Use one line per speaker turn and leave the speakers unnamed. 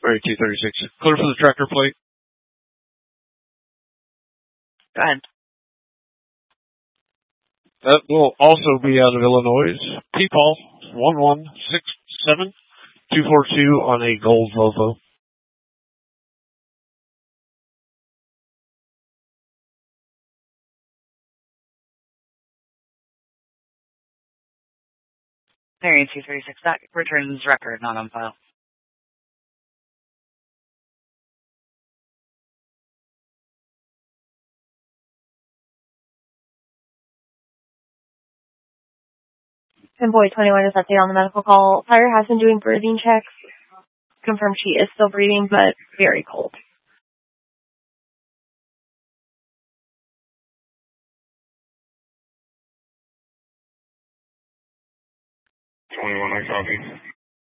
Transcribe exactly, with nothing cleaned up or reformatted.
Mary two thirty-six. Clear for the tractor plate.
Go ahead.
That will also be out of Illinois. P-Paul one one six seven two four two on a gold Volvo.
Mary two thirty-six. That returns record, not on file.
Convoy twenty-one is update on the medical call. Fire has been doing breathing checks. Confirmed she is still breathing, but very cold.
twenty-one, I copy.